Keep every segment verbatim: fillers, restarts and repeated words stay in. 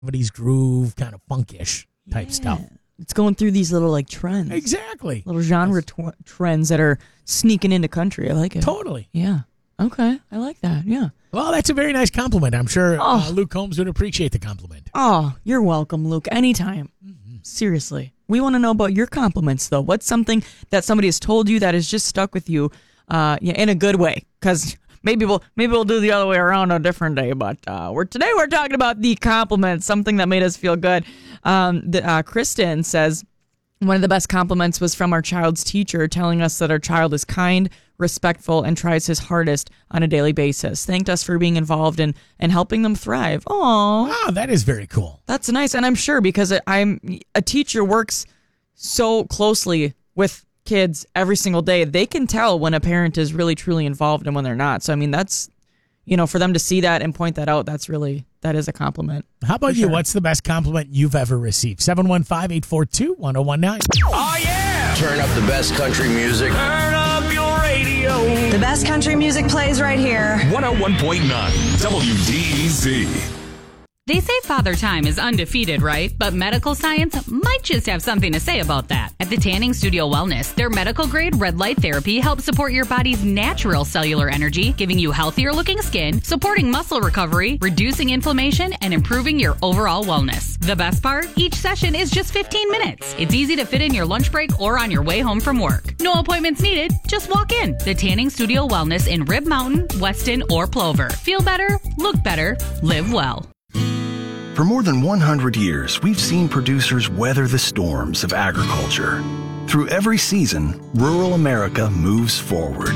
seventies groove, kind of funkish type yeah. stuff. It's going through these little like trends. Exactly. Little genre tw- trends that are sneaking into country. I like it. Totally. Yeah. Okay. I like that. Yeah. Well, that's a very nice compliment. I'm sure Oh. uh, Luke Combs would appreciate the compliment. Oh, you're welcome, Luke. Anytime. Mm-hmm. Seriously. We want to know about your compliments, though. What's something that somebody has told you that has just stuck with you uh, yeah, in a good way? Because maybe we'll maybe we'll do the other way around a different day. But uh, we're today we're talking about the compliments, something that made us feel good. Um, the, uh, Kristen says, one of the best compliments was from our child's teacher telling us that our child is kind, respectful, and tries his hardest on a daily basis. Thanked us for being involved in and helping them thrive. Aww. Wow, that is very cool. That's nice. And I'm sure because I'm a teacher works so closely with kids every single day, they can tell when a parent is really, truly involved and when they're not. So, I mean, that's, you know, for them to see that and point that out, that's really, that is a compliment. How about you? Sure. What's the best compliment you've ever received? seven one five, eight four two, one oh one nine. Oh, yeah! Turn up the best country music. Turn up your radio. The best country music plays right here. one oh one point nine W D E Z. They say Father Time is undefeated, right? But medical science might just have something to say about that. At the Tanning Studio Wellness, their medical-grade red light therapy helps support your body's natural cellular energy, giving you healthier-looking skin, supporting muscle recovery, reducing inflammation, and improving your overall wellness. The best part? Each session is just fifteen minutes. It's easy to fit in your lunch break or on your way home from work. No appointments needed. Just walk in. The Tanning Studio Wellness in Rib Mountain, Weston, or Plover. Feel better, look better, live well. For more than one hundred years, we've seen producers weather the storms of agriculture. Through every season, rural America moves forward.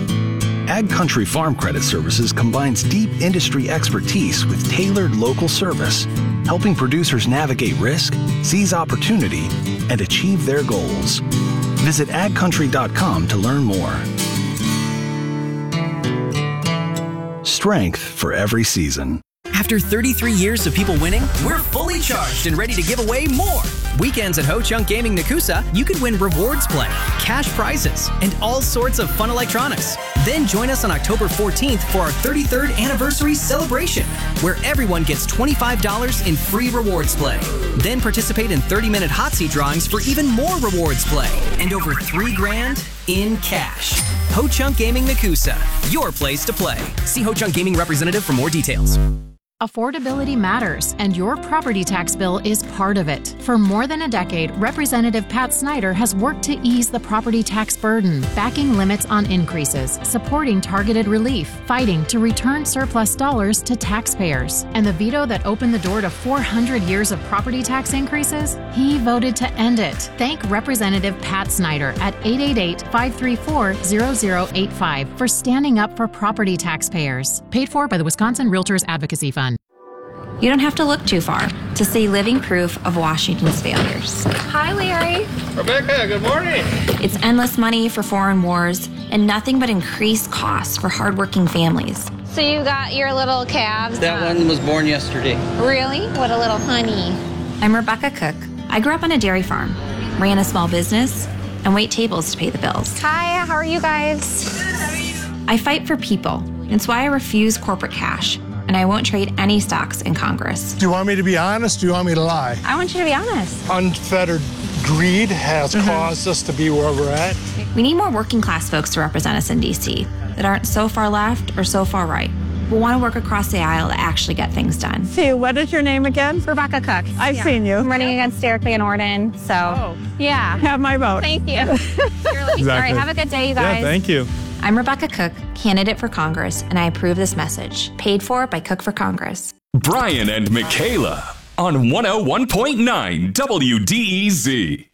Ag Country Farm Credit Services combines deep industry expertise with tailored local service, helping producers navigate risk, seize opportunity, and achieve their goals. Visit ag country dot com to learn more. Strength for every season. After thirty-three years of people winning, we're fully charged and ready to give away more. Weekends at Ho Chunk Gaming Nakusa, you can win rewards play, cash prizes, and all sorts of fun electronics. Then join us on October fourteenth for our thirty-third anniversary celebration, where everyone gets twenty-five dollars in free rewards play. Then participate in thirty-minute hot seat drawings for even more rewards play and over three grand in cash. Ho Chunk Gaming Nakusa, your place to play. See Ho Chunk Gaming representative for more details. Affordability matters, and your property tax bill is part of it. For more than a decade, Representative Pat Snyder has worked to ease the property tax burden, backing limits on increases, supporting targeted relief, fighting to return surplus dollars to taxpayers. And the veto that opened the door to four hundred years of property tax increases? He voted to end it. Thank Representative Pat Snyder at eight eight eight, five three four, zero zero eight five for standing up for property taxpayers. Paid for by the Wisconsin Realtors Advocacy Fund. You don't have to look too far to see living proof of Washington's failures. Hi, Larry. Rebecca, good morning. It's endless money for foreign wars and nothing but increased costs for hardworking families. So you got your little calves? That um, one was born yesterday. Really? What a little honey. I'm Rebecca Cook. I grew up on a dairy farm, ran a small business, and wait tables to pay the bills. Hi, how are you guys? I fight for people. It's why I refuse corporate cash. And I won't trade any stocks in Congress. Do you want me to be honest? Do you want me to lie? I want you to be honest. Unfettered greed has mm-hmm. caused us to be where we're at. We need more working class folks to represent us in D C that aren't so far left or so far right. We want to work across the aisle to actually get things done. See, what is your name again? Rebecca Cook. I've yeah. seen you. I'm running against Derek Van Orden, so oh. yeah. Have my vote. Thank you. Exactly. All right, have a good day, you guys. Yeah, thank you. I'm Rebecca Cook, candidate for Congress, and I approve this message. Paid for by Cook for Congress. Brian and Michaela on one oh one point nine W D E Z.